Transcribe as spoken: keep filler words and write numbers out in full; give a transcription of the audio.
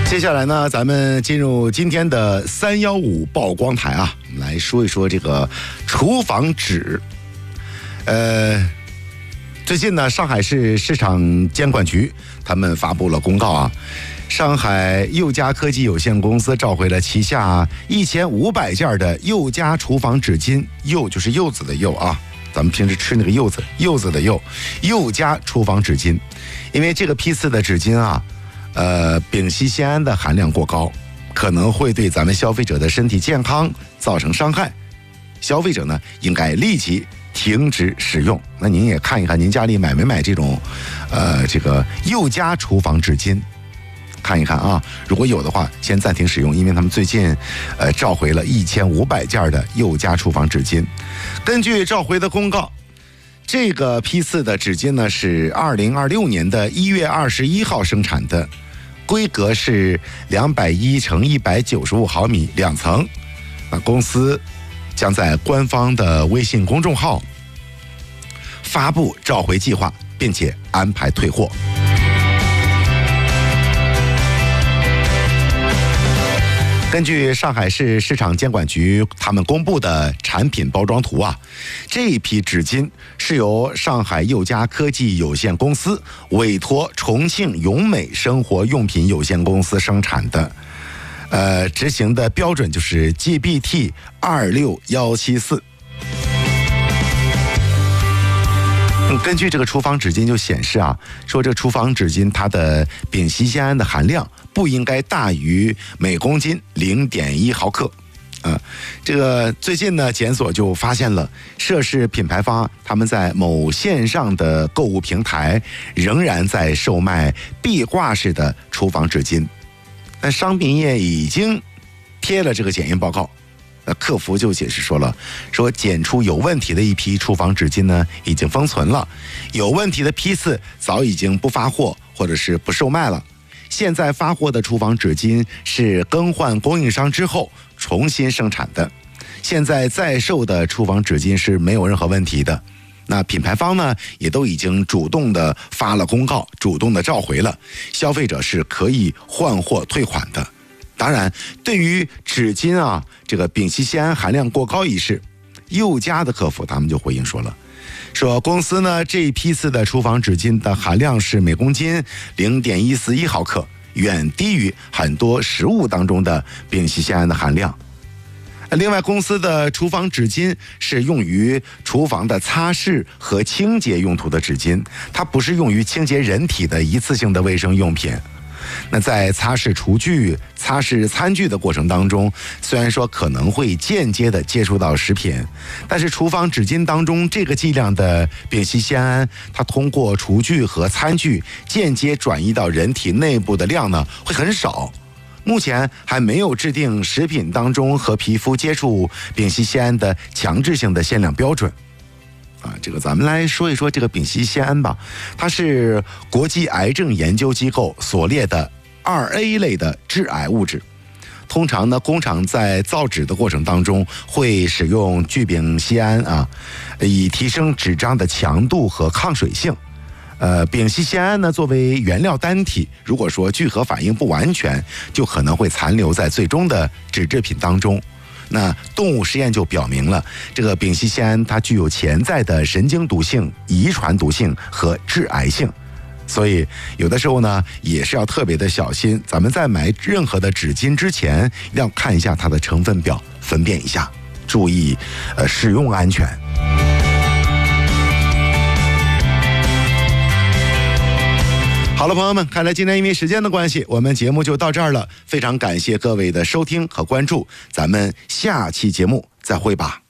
接下来呢，咱们进入今天的三幺五曝光台啊，我们来说一说这个厨房纸。呃，最近呢，上海市市场监管局他们发布了公告啊，上海佑家科技有限公司召回了旗下一千五百件的佑家厨房纸巾，柚就是柚子的柚啊，咱们平时吃那个柚子，柚子的柚，佑家厨房纸巾，因为这个批次的纸巾啊。呃，丙烯酰胺的含量过高，可能会对咱们消费者的身体健康造成伤害。消费者呢，应该立即停止使用。那您也看一看，您家里买没买这种，呃，这个佑家厨房纸巾？看一看啊，如果有的话，先暂停使用，因为他们最近，呃，召回了一千五百件的佑家厨房纸巾。根据召回的公告。这个批次的纸巾呢是二零二六年的一月二十一号生产的，规格是两百一乘一百九十五毫米两层。那公司将在官方的微信公众号发布召回计划，并且安排退货。根据上海市市场监管局他们公布的产品包装图啊，这一批纸巾是由上海佑家科技有限公司委托重庆永美生活用品有限公司生产的，呃，执行的标准就是 G B T 二六一七四。根据这个厨房纸巾就显示啊，说这厨房纸巾它的丙烯酰胺的含量不应该大于每公斤 零点一毫克。啊，这个最近呢，检索就发现了涉事品牌方他们在某线上的购物平台仍然在售卖壁挂式的厨房纸巾，但商品页已经贴了这个检验报告。客服就解释说了，说检出有问题的一批厨房纸巾呢已经封存了，有问题的批次早已经不发货或者是不售卖了。现在发货的厨房纸巾是更换供应商之后重新生产的，现在在售的厨房纸巾是没有任何问题的。那品牌方呢也都已经主动的发了公告，主动的召回了，消费者是可以换货退款的。当然，对于纸巾啊，这个丙烯酰胺含量过高一事，佑家的客服他们就回应说了，说公司呢这一批次的厨房纸巾的含量是每公斤 零点一四一毫克，远低于很多食物当中的丙烯酰胺的含量。另外，公司的厨房纸巾是用于厨房的擦拭和清洁用途的纸巾，它不是用于清洁人体的一次性的卫生用品。那在擦拭厨具、擦拭餐具的过程当中，虽然说可能会间接的接触到食品，但是厨房纸巾当中这个剂量的丙烯酰胺，它通过厨具和餐具间接转移到人体内部的量呢会很少。目前还没有制定食品当中和皮肤接触丙烯酰胺的强制性的限量标准。啊，这个咱们来说一说这个丙烯酰胺吧，它是国际癌症研究机构所列的二 A 类的致癌物质。通常呢，工厂在造纸的过程当中会使用聚丙烯胺啊，以提升纸张的强度和抗水性。呃，丙烯酰胺呢作为原料单体，如果说聚合反应不完全，就可能会残留在最终的纸制品当中。那动物实验就表明了，这个丙烯酰胺它具有潜在的神经毒性、遗传毒性和致癌性，所以有的时候呢也是要特别的小心。咱们在买任何的纸巾之前，一定要看一下它的成分表，分辨一下，注意呃使用安全。好了，朋友们，看来今天因为时间的关系，我们节目就到这儿了。非常感谢各位的收听和关注，咱们下期节目再会吧。